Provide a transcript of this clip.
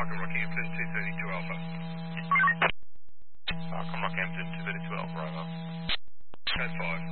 Falcon Rockhampton 232 Alpha. Falcon Rockhampton 232 Alpha, Bravo. Code 5.